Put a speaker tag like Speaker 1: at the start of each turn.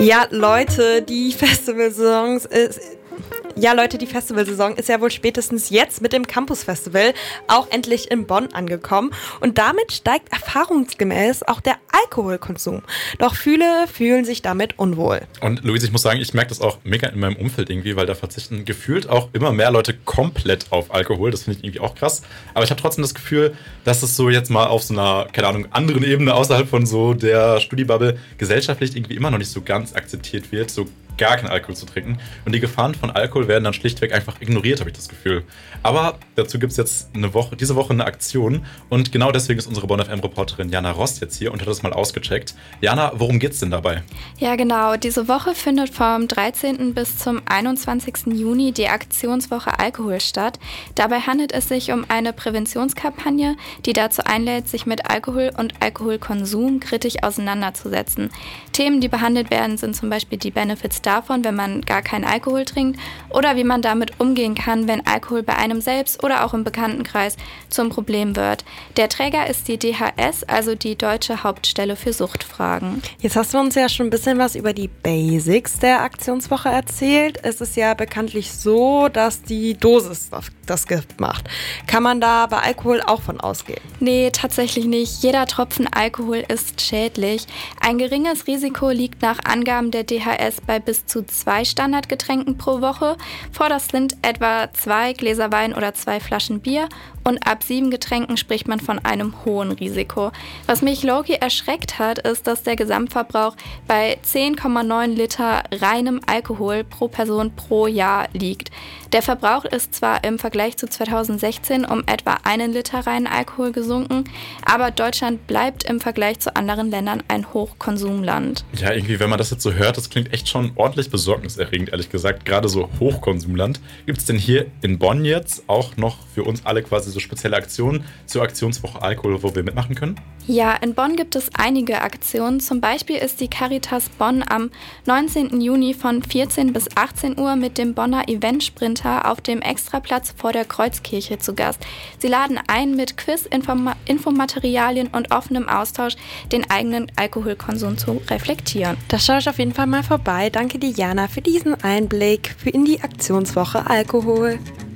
Speaker 1: Ja, Leute, die Festivalsaison ist ja wohl spätestens jetzt mit dem Campus Festival auch endlich in Bonn angekommen. Und damit steigt erfahrungsgemäß auch der Alkoholkonsum. Doch viele fühlen sich damit unwohl.
Speaker 2: Und Luis, ich muss sagen, ich merke das auch mega in meinem Umfeld irgendwie, weil da verzichten gefühlt auch immer mehr Leute komplett auf Alkohol. Das finde ich irgendwie auch krass. Aber ich habe trotzdem das Gefühl, dass es so jetzt mal auf so einer, keine Ahnung, anderen Ebene außerhalb von so der Studiebubble gesellschaftlich irgendwie immer noch nicht so ganz akzeptiert wird, so gar keinen Alkohol zu trinken. Und die Gefahren von Alkohol werden dann schlichtweg einfach ignoriert, habe ich das Gefühl. Aber dazu gibt es jetzt diese Woche eine Aktion. Und genau deswegen ist unsere Bonn FM-Reporterin Jana Rost jetzt hier und hat das mal ausgecheckt. Jana, worum geht's denn dabei?
Speaker 3: Ja, genau. Diese Woche findet vom 13. bis zum 21. Juni die Aktionswoche Alkohol statt. Dabei handelt es sich um eine Präventionskampagne, die dazu einlädt, sich mit Alkohol und Alkoholkonsum kritisch auseinanderzusetzen. Themen, die behandelt werden, sind zum Beispiel die Benefits davon, wenn man gar keinen Alkohol trinkt oder wie man damit umgehen kann, wenn Alkohol bei einem selbst oder auch im Bekanntenkreis zum Problem wird. Der Träger ist die DHS, also die Deutsche Hauptstelle für Suchtfragen.
Speaker 1: Jetzt hast du uns ja schon ein bisschen was über die Basics der Aktionswoche erzählt. Es ist ja bekanntlich so, dass die Dosis das Gift macht. Kann man da bei Alkohol auch von ausgehen?
Speaker 3: Nee, tatsächlich nicht. Jeder Tropfen Alkohol ist schädlich. Ein geringes Risiko liegt nach Angaben der DHS bei bis zu 2 Standardgetränken pro Woche. Vor das sind etwa 2 Gläser Wein oder 2 Flaschen Bier. Und ab 7 Getränken spricht man von einem hohen Risiko. Was mich low-key erschreckt hat, ist, dass der Gesamtverbrauch bei 10,9 Liter reinem Alkohol pro Person pro Jahr liegt. Der Verbrauch ist zwar im Vergleich zu 2016 um etwa 1 Liter reinen Alkohol gesunken, aber Deutschland bleibt im Vergleich zu anderen Ländern ein Hochkonsumland.
Speaker 2: Ja, irgendwie, wenn man das jetzt so hört, das klingt echt schon ordentlich besorgniserregend, ehrlich gesagt. Gerade so Hochkonsumland. Gibt es denn hier in Bonn jetzt auch noch für uns alle quasi so spezielle Aktionen zur Aktionswoche Alkohol, wo wir mitmachen können?
Speaker 3: Ja, in Bonn gibt es einige Aktionen. Zum Beispiel ist die Caritas Bonn am 19. Juni von 14 bis 18 Uhr mit dem Bonner Eventsprinter auf dem Extraplatz vor der Kreuzkirche zu Gast. Sie laden ein, mit Quiz, Infomaterialien und offenem Austausch den eigenen Alkoholkonsum zu reflektieren.
Speaker 1: Da schaue ich auf jeden Fall mal vorbei. Danke dir, Jana, für diesen Einblick in die Aktionswoche Alkohol.